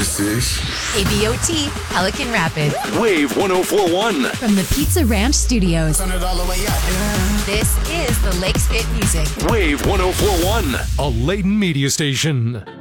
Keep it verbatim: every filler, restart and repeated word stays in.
this is? A B O T, Pelican Rapids. Wave one oh four one. From the Pizza Ranch Studios. Turn it all the way up. This is the Lakes Fit Music. Wave one oh four one. A Layton media station.